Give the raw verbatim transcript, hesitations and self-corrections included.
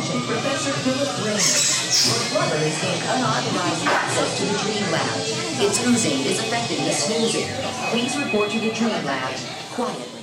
Attention, Professor Philip Raymond. Your brother has gained unauthorized access to the Dream Lab. Its oozing is affecting the snoozing. Please report to the Dream Lab quietly.